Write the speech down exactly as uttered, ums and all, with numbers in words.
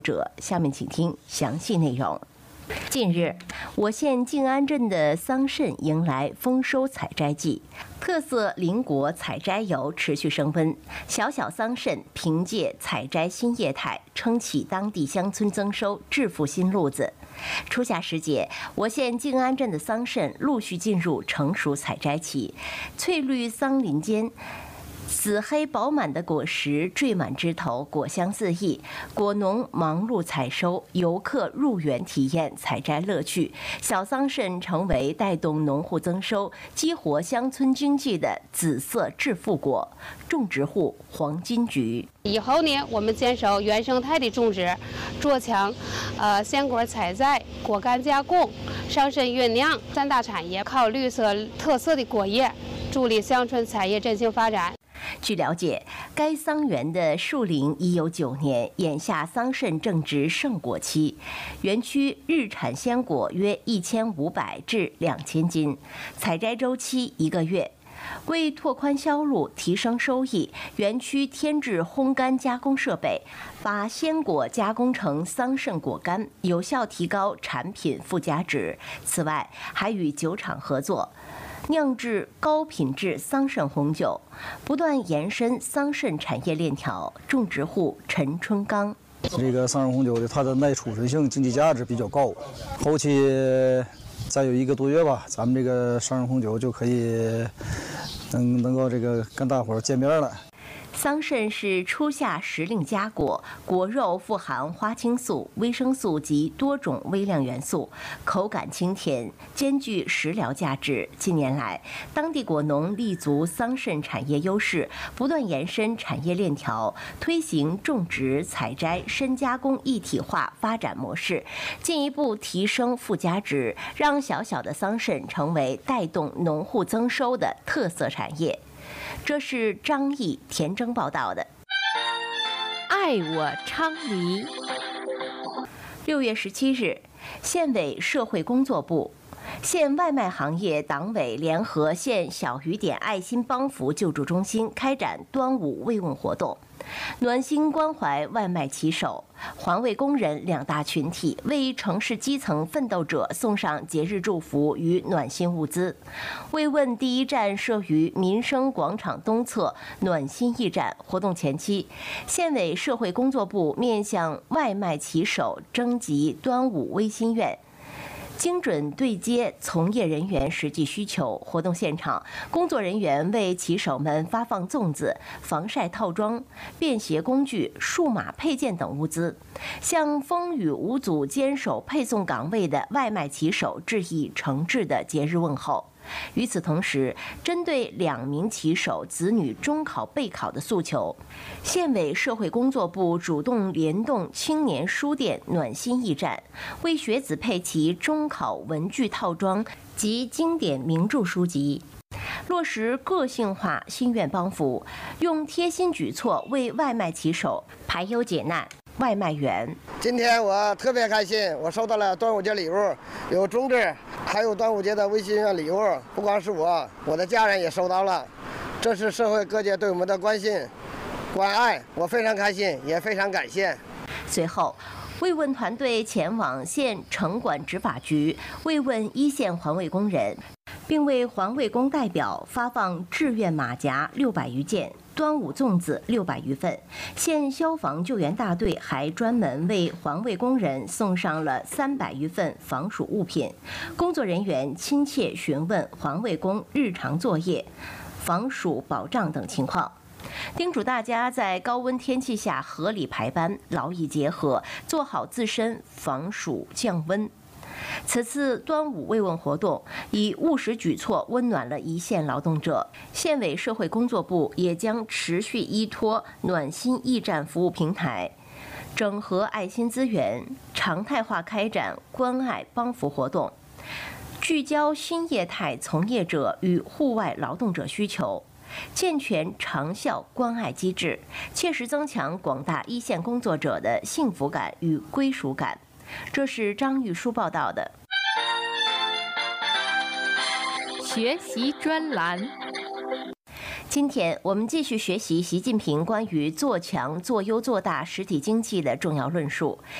者，下面请听详细内容。近日，我县静安镇的桑葚迎来丰收采摘季，特色邻国采摘游持续升温。小小桑葚凭借采摘新业态，撑起当地乡村增收致富新路子。初夏时节，我县静安镇的桑葚陆续进入成熟采摘期，翠绿桑林间，紫黑饱满的果实缀满枝头，果香四溢。果农忙碌采收，游客入园体验采摘乐趣。小桑葚成为带动农户增收、激活乡村经济的紫色致富果。种植户黄金菊。 以后呢，我们坚守原生态的种植，做强呃鲜果采摘、果干加工、桑葚酝酿三大产业，靠绿色特色的果叶，助力乡村产业振兴发展。 据了解，该桑园的树龄已有九年，眼下桑葚正值盛果期，园区日产鲜果约一千五百至两千斤，采摘周期一个月。为拓宽销路、提升收益，园区添置烘干加工设备，把鲜果加工成桑葚果干，有效提高产品附加值。此外，还与酒厂合作，酿制高品质桑葚红酒，不断延伸桑葚产业链条。种植户陈春刚： 这个桑葚红酒的它的耐储存性、经济价值比较高，后期再有一个多月吧，咱们这个桑葚红酒就可以能能够这个跟大伙儿见面了。 桑葚是初夏时令佳果，果肉富含花青素、维生素及多种微量元素，口感清甜，兼具食疗价值。近年来，当地果农立足桑葚产业优势，不断延伸产业链条，推行种植、采摘、深加工一体化发展模式，进一步提升附加值，让小小的桑葚成为带动农户增收的特色产业。这是张毅、田征报道的。 爱我昌黎。 六月十七日，县委社会工作部、县外卖行业党委联合县小雨点爱心帮扶救助中心开展端午慰问活动，暖心关怀外卖骑手、环卫工人两大群体，为城市基层奋斗者送上节日祝福与暖心物资。慰问第一站设于民生广场东侧暖心驿站。活动前期，县委社会工作部面向外卖骑手征集端午微心愿，精准对接从业人员实际需求。活动现场，工作人员为骑手们发放粽子、防晒套装、便携工具、数码配件等物资，向风雨无阻坚守配送岗位的外卖骑手致以诚挚的节日问候。与此同时，针对两名骑手子女中考备考的诉求，县委社会工作部主动联动青年书店暖心驿站，为学子配齐中考文具套装及经典名著书籍，落实个性化心愿帮扶，用贴心举措为外卖骑手排忧解难。外卖员： 今天我特别开心，我收到了端午节礼物，有粽子，还有端午节的微心愿礼物。不光是我，我的家人也收到了，这是社会各界对我们的关心、关爱，我非常开心，也非常感谢。 随后，慰问团队前往县城管执法局慰问一线环卫工人，并为环卫工代表发放志愿马甲六百余件、端午粽子六百余份。县消防救援大队还专门为环卫工人送上了三百余份防暑物品。工作人员亲切询问环卫工日常作业、防暑保障等情况，叮嘱大家在高温天气下合理排班，劳逸结合，做好自身防暑降温。此次端午慰问活动以务实举措温暖了一线劳动者，县委社会工作部也将持续依托暖心驿站服务平台，整合爱心资源，常态化开展关爱帮扶活动，聚焦新业态从业者与户外劳动者需求，健全长效关爱机制，切实增强广大一线工作者的幸福感与归属感。这是张玉书报道的。 学习专栏。 今天我们继续学习习近平关于做强、做优、做大实体经济的重要论述。